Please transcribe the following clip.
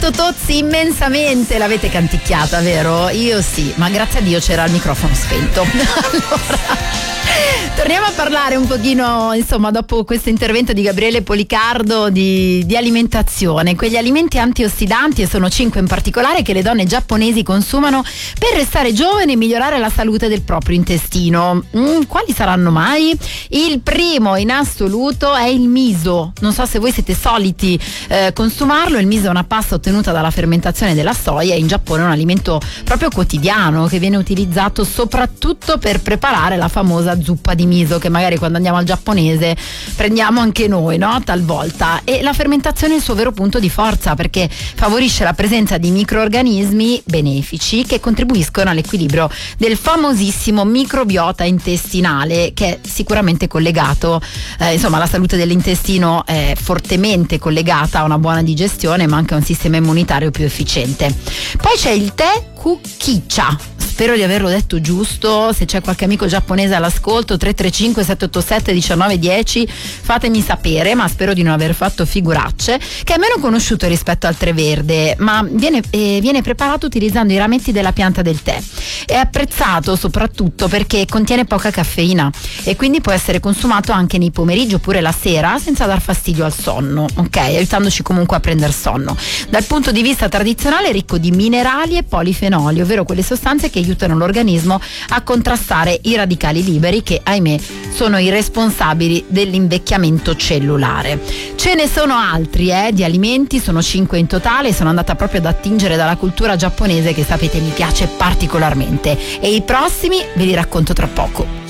fatto Tozzi immensamente, l'avete canticchiata, vero? Io sì, ma grazie a Dio c'era il microfono spento. Allora, torniamo a parlare un pochino, insomma, dopo questo intervento di Gabriele Policardo di alimentazione, quegli alimenti antiossidanti, e sono 5 in particolare, che le donne giapponesi consumano per restare giovani e migliorare la salute del proprio intestino. Quali saranno mai? Il primo in assoluto è il miso. Non so se voi siete soliti consumarlo. Il miso è una pasta ottenuta dalla fermentazione della soia, e in Giappone è un alimento proprio quotidiano che viene utilizzato soprattutto per preparare la famosa zuppa di miso, che magari quando andiamo al giapponese prendiamo anche noi, no? Talvolta. E la fermentazione è il suo vero punto di forza, perché favorisce la presenza di microrganismi benefici che contribuiscono all'equilibrio del famosissimo microbiota intestinale, che è sicuramente collegato, insomma, la salute dell'intestino è fortemente collegata a una buona digestione, ma anche a un sistema immunitario più efficiente. Poi c'è il tè Kukicha. Spero di averlo detto giusto. Se c'è qualche amico giapponese all'ascolto, 335 787 1910, fatemi sapere, ma spero di non aver fatto figuracce. Che è meno conosciuto rispetto al tè verde, ma viene preparato utilizzando i rametti della pianta del tè. È apprezzato soprattutto perché contiene poca caffeina e quindi può essere consumato anche nei pomeriggi oppure la sera senza dar fastidio al sonno, ok? Aiutandoci comunque a prendere sonno. Dal punto di vista tradizionale è ricco di minerali e polifenoli, ovvero quelle sostanze che aiutano l'organismo a contrastare i radicali liberi che, ahimè, sono i responsabili dell'invecchiamento cellulare. Ce ne sono altri di alimenti, sono 5 in totale, sono andata proprio ad attingere dalla cultura giapponese, che sapete mi piace particolarmente, e i prossimi ve li racconto tra poco.